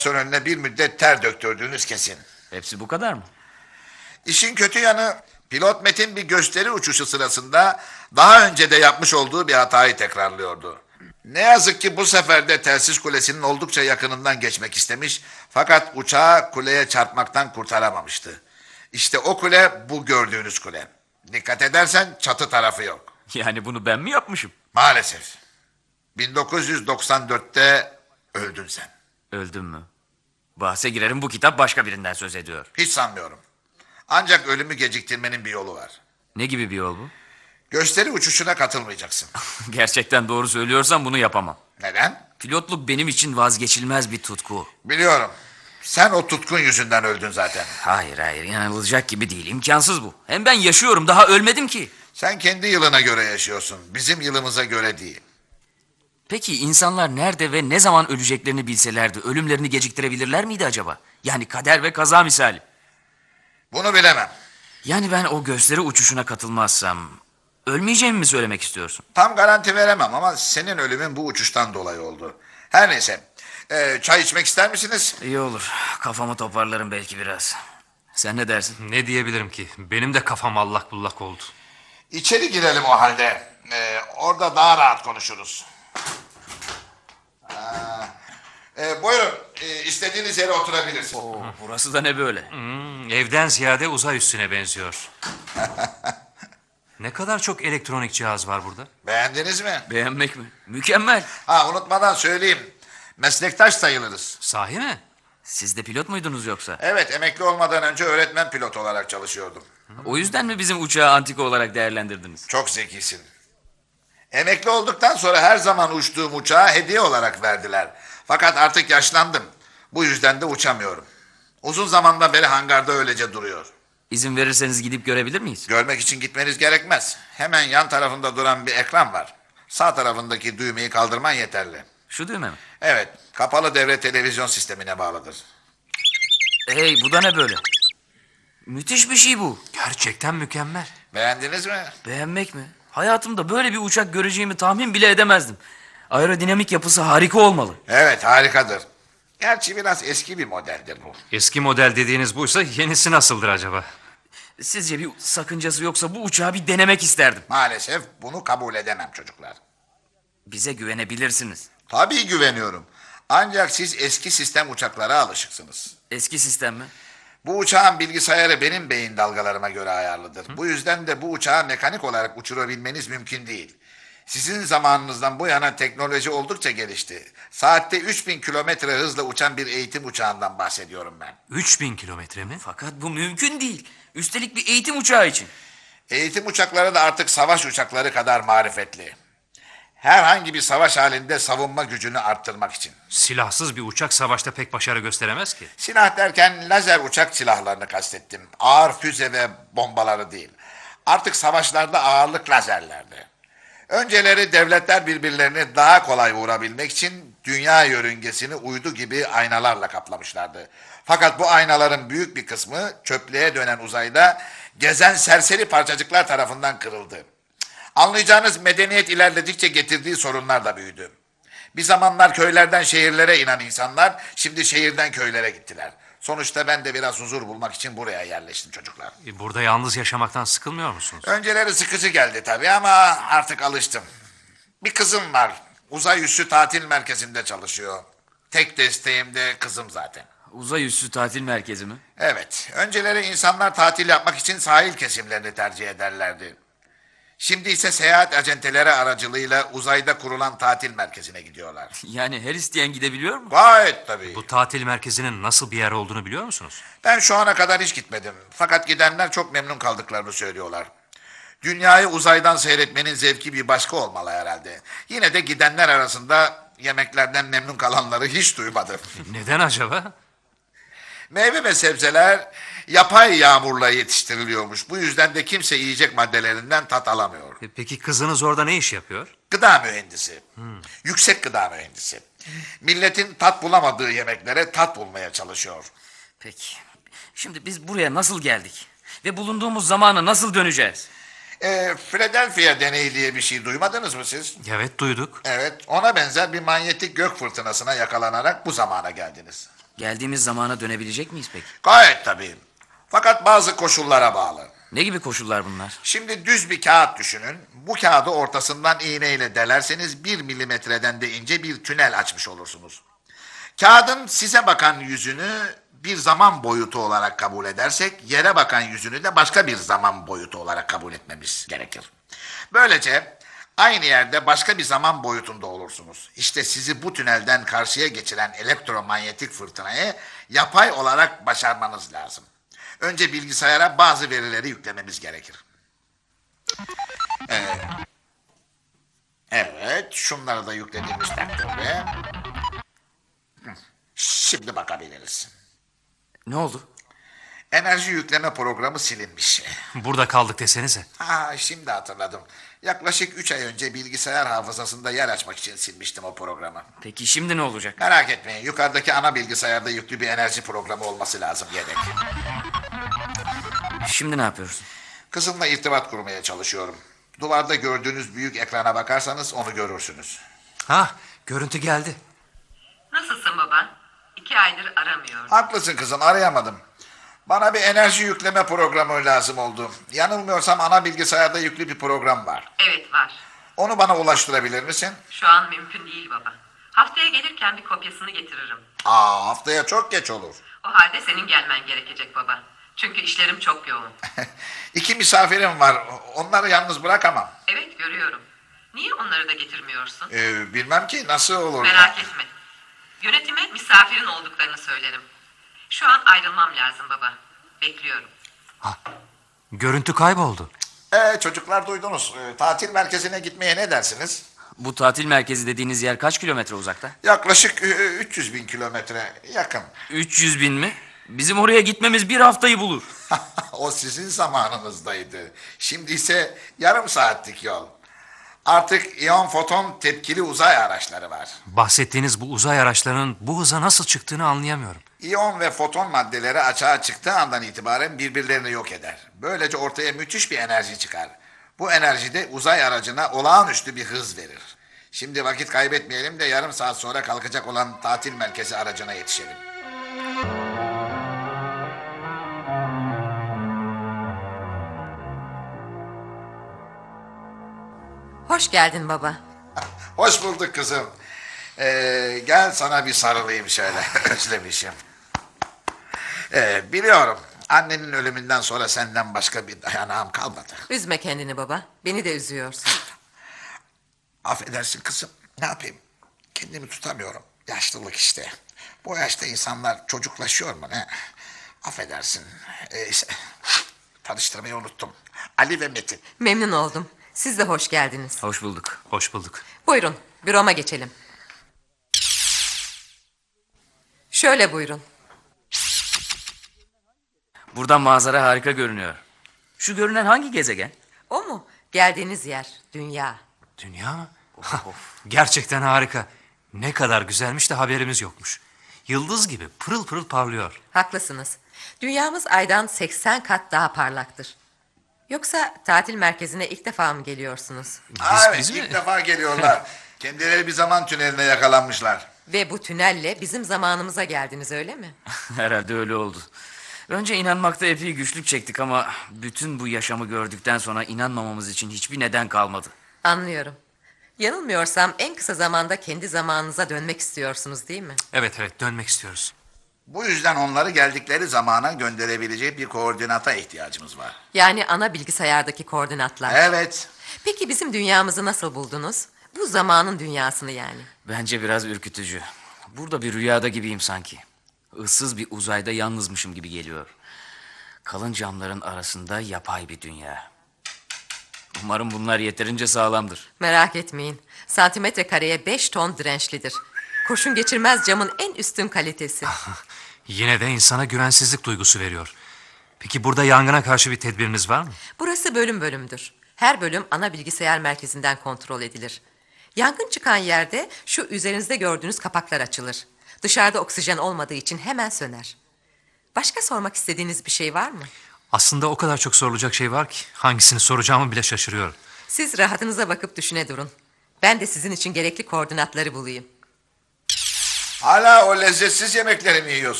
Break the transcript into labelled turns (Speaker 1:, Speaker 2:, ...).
Speaker 1: önüne bir müddet ter döktürdüğünüz kesin.
Speaker 2: Hepsi bu kadar mı?
Speaker 1: İşin kötü yanı pilot Metin bir gösteri uçuşu sırasında daha önce de yapmış olduğu bir hatayı tekrarlıyordu. Ne yazık ki bu sefer de telsiz kulesinin oldukça yakınından geçmek istemiş fakat uçağı kuleye çarpmaktan kurtaramamıştı. İşte o kule bu gördüğünüz kule. Dikkat edersen çatı tarafı yok.
Speaker 2: Yani bunu ben mi yapmışım?
Speaker 1: Maalesef. 1994'te öldün sen.
Speaker 2: Öldüm mü? Bahse girerim, bu kitap başka birinden söz ediyor.
Speaker 1: Hiç sanmıyorum. Ancak ölümü geciktirmenin bir yolu var.
Speaker 2: Ne gibi bir yol bu?
Speaker 1: Gösteri uçuşuna katılmayacaksın.
Speaker 2: Gerçekten doğru söylüyorsan bunu yapamam.
Speaker 1: Neden?
Speaker 2: Pilotluk benim için vazgeçilmez bir tutku.
Speaker 1: Biliyorum. Sen o tutkun yüzünden öldün zaten.
Speaker 2: Hayır, yanılacak gibi değil, imkansız bu. Hem ben yaşıyorum, daha ölmedim ki.
Speaker 1: Sen kendi yılına göre yaşıyorsun. Bizim yılımıza göre değil.
Speaker 2: Peki insanlar nerede ve ne zaman öleceklerini bilselerdi ölümlerini geciktirebilirler miydi acaba? Yani kader ve kaza misali.
Speaker 1: Bunu bilemem.
Speaker 2: Yani ben o gösteri uçuşuna katılmazsam ölmeyeceğimi mi söylemek istiyorsun?
Speaker 1: Tam garanti veremem ama senin ölümün bu uçuştan dolayı oldu. Her neyse. Çay içmek ister misiniz?
Speaker 2: İyi olur, kafamı toparlarım belki biraz. Sen ne dersin?
Speaker 3: Ne diyebilirim ki? Benim de kafam allak bullak oldu.
Speaker 1: İçeri girelim o halde. Orada daha rahat konuşuruz. Buyurun. İstediğiniz yere oturabilirsiniz.
Speaker 2: Oo, burası da ne böyle?
Speaker 3: Evden ziyade uzay üstüne benziyor. Ne kadar çok elektronik cihaz var burada.
Speaker 1: Beğendiniz mi?
Speaker 2: Beğenmek mi? Mükemmel.
Speaker 1: Unutmadan söyleyeyim. Meslektaş sayılırız.
Speaker 3: Sahi mi?
Speaker 2: Siz de pilot muydunuz yoksa?
Speaker 1: Evet, emekli olmadan önce öğretmen pilot olarak çalışıyordum.
Speaker 2: O yüzden mi bizim uçağı antika olarak değerlendirdiniz?
Speaker 1: Çok zekisin. Emekli olduktan sonra her zaman uçtuğum uçağı hediye olarak verdiler. Fakat artık yaşlandım. Bu yüzden de uçamıyorum. Uzun zamandan beri hangarda öylece duruyor.
Speaker 2: İzin verirseniz gidip görebilir miyiz?
Speaker 1: Görmek için gitmeniz gerekmez. Hemen yan tarafında duran bir ekran var. Sağ tarafındaki düğmeyi kaldırman yeterli.
Speaker 2: Şu düğme mi?
Speaker 1: Evet, kapalı devre televizyon sistemine bağlıdır.
Speaker 2: Hey, bu da ne böyle? Müthiş bir şey bu.
Speaker 3: Gerçekten mükemmel.
Speaker 1: Beğendiniz mi?
Speaker 2: Beğenmek mi? Hayatımda böyle bir uçak göreceğimi tahmin bile edemezdim. Aerodinamik yapısı harika olmalı.
Speaker 1: Evet, harikadır. Gerçi biraz eski bir modeldir bu.
Speaker 3: Eski model dediğiniz buysa yenisi nasıldır acaba?
Speaker 2: Sizce bir sakıncası yoksa bu uçağı bir denemek isterdim.
Speaker 1: Maalesef bunu kabul edemem çocuklar.
Speaker 2: Bize güvenebilirsiniz.
Speaker 1: Tabii güveniyorum. Ancak siz eski sistem uçaklara alışıksınız.
Speaker 2: Eski sistem mi?
Speaker 1: Bu uçağın bilgisayarı benim beyin dalgalarıma göre ayarlıdır. Bu yüzden de bu uçağı mekanik olarak uçurabilmeniz mümkün değil. Sizin zamanınızdan bu yana teknoloji oldukça gelişti. Saatte 3000 kilometre hızla uçan bir eğitim uçağından bahsediyorum ben.
Speaker 3: 3000 kilometre mi?
Speaker 2: Fakat bu mümkün değil. Üstelik bir eğitim uçağı için.
Speaker 1: Eğitim uçakları da artık savaş uçakları kadar marifetli. Herhangi bir savaş halinde savunma gücünü arttırmak için.
Speaker 3: Silahsız bir uçak savaşta pek başarı gösteremez ki.
Speaker 1: Silah derken lazer uçak silahlarını kastettim. Ağır füze ve bombaları değil. Artık savaşlarda ağırlık lazerlerdi. Önceleri devletler birbirlerini daha kolay vurabilmek için dünya yörüngesini uydu gibi aynalarla kaplamışlardı. Fakat bu aynaların büyük bir kısmı çöplüğe dönen uzayda gezen serseri parçacıklar tarafından kırıldı. Anlayacağınız medeniyet ilerledikçe getirdiği sorunlar da büyüdü. Bir zamanlar köylerden şehirlere inen insanlar şimdi şehirden köylere gittiler. Sonuçta ben de biraz huzur bulmak için buraya yerleştim çocuklar.
Speaker 3: Burada yalnız yaşamaktan sıkılmıyor musunuz?
Speaker 1: Önceleri sıkıcı geldi tabii ama artık alıştım. Bir kızım var. Uzay üssü tatil merkezinde çalışıyor. Tek desteğim de kızım zaten.
Speaker 2: Uzay üssü tatil merkezi mi?
Speaker 1: Evet, önceleri insanlar tatil yapmak için sahil kesimlerini tercih ederlerdi. Şimdi ise seyahat acenteleri aracılığıyla uzayda kurulan tatil merkezine gidiyorlar.
Speaker 2: Yani her isteyen gidebiliyor mu?
Speaker 1: Gayet tabii.
Speaker 3: Bu tatil merkezinin nasıl bir yer olduğunu biliyor musunuz?
Speaker 1: Ben şu ana kadar hiç gitmedim. Fakat gidenler çok memnun kaldıklarını söylüyorlar. Dünyayı uzaydan seyretmenin zevki bir başka olmalı herhalde. Yine de gidenler arasında yemeklerden memnun kalanları hiç duymadım.
Speaker 3: Neden acaba?
Speaker 1: Meyve ve sebzeler yapay yağmurla yetiştiriliyormuş. Bu yüzden de kimse yiyecek maddelerinden tat alamıyor.
Speaker 3: Peki kızınız orada ne iş yapıyor?
Speaker 1: Gıda mühendisi. Yüksek gıda mühendisi. Milletin tat bulamadığı yemeklere tat bulmaya çalışıyor.
Speaker 2: Peki. Şimdi biz buraya nasıl geldik? Ve bulunduğumuz zamana nasıl döneceğiz?
Speaker 1: Philadelphia deneyi diye bir şey duymadınız mı siz?
Speaker 3: Evet, duyduk.
Speaker 1: Evet, ona benzer bir manyetik gök fırtınasına yakalanarak bu zamana geldiniz.
Speaker 2: Geldiğimiz zamana dönebilecek miyiz peki?
Speaker 1: Gayet tabii. Fakat bazı koşullara bağlı.
Speaker 2: Ne gibi koşullar bunlar?
Speaker 1: Şimdi düz bir kağıt düşünün. Bu kağıdı ortasından iğneyle delerseniz 1 milimetreden de ince bir tünel açmış olursunuz. Kağıdın size bakan yüzünü bir zaman boyutu olarak kabul edersek, yere bakan yüzünü de başka bir zaman boyutu olarak kabul etmemiz gerekir. Böylece aynı yerde başka bir zaman boyutunda olursunuz. İşte sizi bu tünelden karşıya geçiren elektromanyetik fırtınayı yapay olarak başarmanız lazım. Önce bilgisayara bazı verileri yüklememiz gerekir. Evet, şunları da yüklediğimiz takdirde şimdi bakabiliriz.
Speaker 2: Ne oldu?
Speaker 1: Enerji yükleme programı silinmiş.
Speaker 3: Burada kaldık desenize.
Speaker 1: Şimdi hatırladım. Yaklaşık 3 ay önce bilgisayar hafızasında yer açmak için silmiştim o programı.
Speaker 2: Peki şimdi ne olacak?
Speaker 1: Merak etmeyin, yukarıdaki ana bilgisayarda yüklü bir enerji programı olması lazım yedek.
Speaker 2: Şimdi ne yapıyoruz?
Speaker 1: Kızımla irtibat kurmaya çalışıyorum. Duvarda gördüğünüz büyük ekrana bakarsanız onu görürsünüz.
Speaker 3: Görüntü geldi.
Speaker 4: Nasılsın baba? 2 aydır aramıyorum.
Speaker 1: Haklısın kızım, arayamadım. Bana bir enerji yükleme programı lazım oldu. Yanılmıyorsam ana bilgisayarda yüklü bir program var.
Speaker 4: Evet var.
Speaker 1: Onu bana ulaştırabilir misin?
Speaker 4: Şu an mümkün değil baba. Haftaya gelirken bir kopyasını getiririm.
Speaker 1: Haftaya çok geç olur.
Speaker 4: O halde senin gelmen gerekecek baba. Çünkü işlerim çok yoğun.
Speaker 1: 2 misafirim var. Onları yalnız bırakamam.
Speaker 4: Evet görüyorum. Niye onları da getirmiyorsun?
Speaker 1: Bilmem ki nasıl olur.
Speaker 4: Merak etme. Yönetime misafirin olduklarını söylerim. Şu an ayrılmam lazım baba. Bekliyorum.
Speaker 3: Görüntü kayboldu.
Speaker 1: Çocuklar duydunuz. Tatil merkezine gitmeye ne dersiniz?
Speaker 2: Bu tatil merkezi dediğiniz yer kaç kilometre uzakta?
Speaker 1: Yaklaşık 300 bin kilometre yakın.
Speaker 2: 300 bin mi? Bizim oraya gitmemiz bir haftayı bulur.
Speaker 1: O sizin zamanınızdaydı. Şimdi ise yarım saatlik yol. Artık iyon foton tepkili uzay araçları var.
Speaker 3: Bahsettiğiniz bu uzay araçlarının bu hıza nasıl çıktığını anlayamıyorum.
Speaker 1: İyon ve foton maddeleri açığa çıktığı andan itibaren birbirlerini yok eder. Böylece ortaya müthiş bir enerji çıkar. Bu enerji de uzay aracına olağanüstü bir hız verir. Şimdi vakit kaybetmeyelim de yarım saat sonra kalkacak olan tatil merkezi aracına yetişelim.
Speaker 5: Hoş geldin baba.
Speaker 1: Hoş bulduk kızım. Gel sana bir sarılayım şöyle. Özlemişim. Biliyorum. Annenin ölümünden sonra senden başka bir dayanağım kalmadı.
Speaker 5: Üzme kendini baba. Beni de üzüyorsun.
Speaker 1: Affedersin kızım. Ne yapayım? Kendimi tutamıyorum. Yaşlılık işte. Bu yaşta insanlar çocuklaşıyor mu ne? Affedersin. Tanıştırmayı unuttum. Ali ve Metin.
Speaker 5: Memnun oldum. Siz de hoş geldiniz.
Speaker 2: Hoş bulduk.
Speaker 3: Hoş bulduk.
Speaker 5: Buyurun, büroma geçelim. Şöyle buyurun.
Speaker 2: Buradan manzara harika görünüyor. Şu görünen hangi gezegen?
Speaker 5: O mu? Geldiğiniz yer, dünya.
Speaker 3: Dünya mı? Gerçekten harika. Ne kadar güzelmiş de haberimiz yokmuş. Yıldız gibi pırıl pırıl parlıyor.
Speaker 5: Haklısınız. Dünyamız aydan 80 kat daha parlaktır. Yoksa tatil merkezine ilk defa mı geliyorsunuz?
Speaker 1: Evet,
Speaker 3: biz mi?
Speaker 1: ilk defa geliyorlar. Kendileri bir zaman tüneline yakalanmışlar.
Speaker 5: Ve bu tünelle bizim zamanımıza geldiniz öyle mi?
Speaker 2: Herhalde öyle oldu. Önce inanmakta epey güçlük çektik ama bütün bu yaşamı gördükten sonra inanmamamız için hiçbir neden kalmadı.
Speaker 5: Anlıyorum. Yanılmıyorsam en kısa zamanda kendi zamanınıza dönmek istiyorsunuz değil mi?
Speaker 3: Evet dönmek istiyoruz.
Speaker 1: Bu yüzden onları geldikleri zamana gönderebilecek bir koordinata ihtiyacımız var.
Speaker 5: Yani ana bilgisayardaki koordinatlar.
Speaker 1: Evet.
Speaker 5: Peki bizim dünyamızı nasıl buldunuz? Bu zamanın dünyasını yani.
Speaker 2: Bence biraz ürkütücü. Burada bir rüyada gibiyim sanki. Issız bir uzayda yalnızmışım gibi geliyor. Kalın camların arasında yapay bir dünya. Umarım bunlar yeterince sağlamdır.
Speaker 5: Merak etmeyin. Santimetre kareye 5 ton dirençlidir. Kurşun geçirmez camın en üstün kalitesi.
Speaker 3: Yine de insana güvensizlik duygusu veriyor. Peki burada yangına karşı bir tedbiriniz var mı?
Speaker 5: Burası bölüm bölümdür. Her bölüm ana bilgisayar merkezinden kontrol edilir. Yangın çıkan yerde şu üzerinizde gördüğünüz kapaklar açılır. Dışarıda oksijen olmadığı için hemen söner. Başka sormak istediğiniz bir şey var mı?
Speaker 3: Aslında o kadar çok sorulacak şey var ki hangisini soracağımı bile şaşırıyorum.
Speaker 5: Siz rahatınıza bakıp düşüne durun. Ben de sizin için gerekli koordinatları bulayım.
Speaker 1: Hala o lezzetsiz yemekleri mi yiyorsun?